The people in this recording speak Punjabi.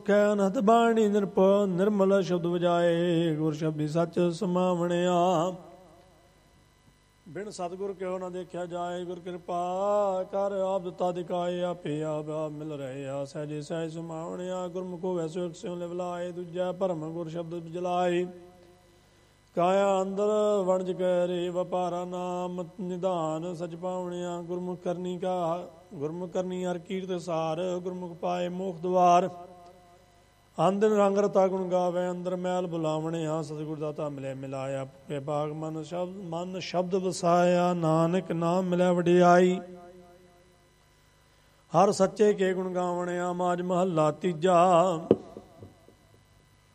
ਕੈ ਅਨਹਦ ਬਾਣੀ ਨਿਰਭਉ ਨਿਰਮਲ ਸ਼ਬਦ ਵਜਾਏ। ਗੁਰ ਸ਼ਬਦੀ ਸੱਚ ਸਮਾਵਣਿਆ। ਬਿਨ ਸਤਿਗੁਰ ਕਿਉ ਨਾ ਦੇਖਿਆ ਜਾਏ। ਗੁਰ ਕਿਰਪਾ ਕਰ ਆਪ ਦਿੱਤਾ ਦਿਖਾਏ। ਆਪੇ ਆਪ ਮਿਲ ਰਹੇ ਆ ਸਹਿਜੇ ਸਹਿਜ ਸਮਾਵਣਿਆ। ਗੁਰਮੁਖੋ ਵੈਸੋ ਇੱਕ ਸਿਉ ਲਿਵ ਲਾਏ। ਦੂਜਾ ਭਰਮ ਗੁਰ ਸ਼ਬਦ ਜਲਾਏ। ਕਾਇਆ ਅੰਦਰ ਵਣਜ ਕੈ ਰੇ ਵਪਾਰਾ ਨਾਮ ਨਿਧਾਨ ਸਚ ਪਾਵਣਿਆ। ਗੁਰਮੁਖ ਕਰਨੀ ਹਰ ਕੀਰਤ ਸਾਰ। ਗੁਰਮੁਖ ਪਾਏ ਮੋਖ ਦੁਆਰ। ਅੰਦਨ ਰੰਗ ਰਤਾ ਗੁਣ ਗਾਵੇ ਅੰਦਰ ਮੈਲ ਬੁਲਾਵਣਿਆ। ਸਤਿਗੁਰ ਦਾਤਾ ਮਿਲੇ ਮਿਲਾਇਆ ਭੁਖੇ ਭਾਗ ਮਨ ਸ਼ਬਦ ਵਸਾਇਆ। ਨਾਨਕ ਨਾਮ ਮਿਲੇ ਵਡਿਆਈ। ਹਰ ਸੱਚੇ ਕੇ ਗੁਣ ਗਾਵਣਿਆ। ਮਾਝ ਮਹੱਲਾ ਤੀਜਾ।